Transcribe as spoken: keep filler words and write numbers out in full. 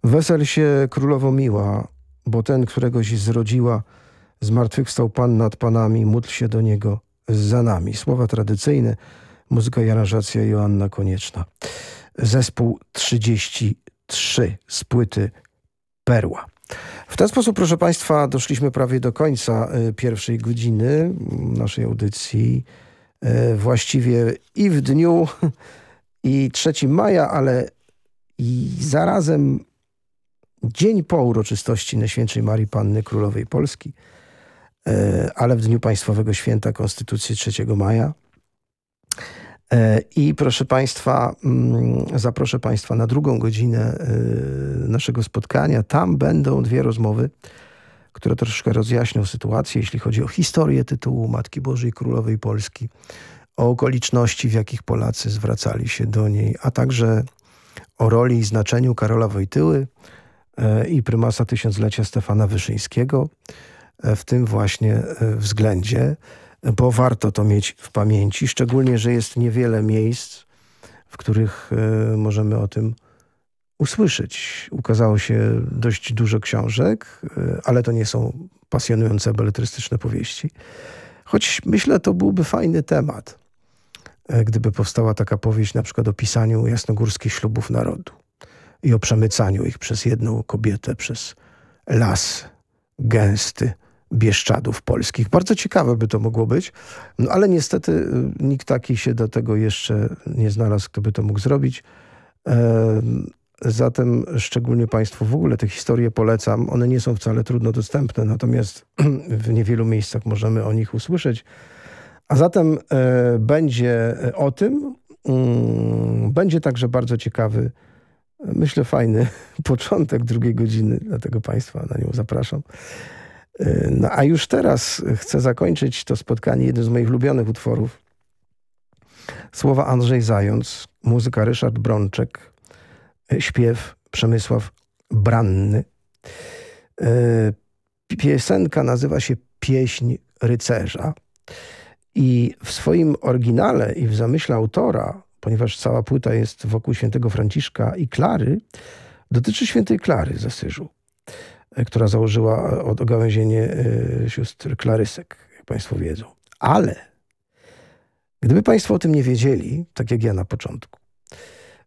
Wesel się królowo miła, bo ten, któregoś zrodziła, zmartwychwstał Pan nad panami, módl się do Niego za nami. Słowa tradycyjne, muzyka i aranżacja Joanna Konieczna. Zespół trzydzieści trzy z płyty Perła. W ten sposób, proszę Państwa, doszliśmy prawie do końca pierwszej godziny naszej audycji. Właściwie i w dniu i trzeciego maja, ale i zarazem dzień po uroczystości Najświętszej Marii Panny Królowej Polski, ale w dniu państwowego święta Konstytucji trzeciego maja. I proszę Państwa, zaproszę Państwa na drugą godzinę naszego spotkania. Tam będą dwie rozmowy, które troszkę rozjaśnią sytuację, jeśli chodzi o historię tytułu Matki Bożej Królowej Polski, o okoliczności, w jakich Polacy zwracali się do niej, a także o roli i znaczeniu Karola Wojtyły i prymasa tysiąclecia Stefana Wyszyńskiego w tym właśnie względzie, bo warto to mieć w pamięci, szczególnie, że jest niewiele miejsc, w których możemy o tym usłyszeć. Ukazało się dość dużo książek, ale to nie są pasjonujące beletrystyczne powieści. Choć myślę, to byłby fajny temat, gdyby powstała taka powieść na przykład o pisaniu jasnogórskich ślubów narodu i o przemycaniu ich przez jedną kobietę, przez las gęsty Bieszczadów polskich. Bardzo ciekawe by to mogło być, no ale niestety nikt taki się do tego jeszcze nie znalazł, kto by to mógł zrobić. Zatem szczególnie Państwu w ogóle te historie polecam. One nie są wcale trudno dostępne, natomiast w niewielu miejscach możemy o nich usłyszeć. A zatem e, będzie o tym. Mm, będzie także bardzo ciekawy, myślę fajny początek drugiej godziny, dlatego Państwa na nią zapraszam. E, no a już teraz chcę zakończyć to spotkanie jednym z moich ulubionych utworów. Słowa Andrzej Zając, muzyka Ryszard Brączek, śpiew Przemysław Branny. Piosenka nazywa się Pieśń Rycerza i w swoim oryginale i w zamyśle autora, ponieważ cała płyta jest wokół świętego Franciszka i Klary, dotyczy świętej Klary z Asyżu, która założyła ogałęzienie sióstr Klarysek, jak Państwo wiedzą. Ale gdyby Państwo o tym nie wiedzieli, tak jak ja na początku,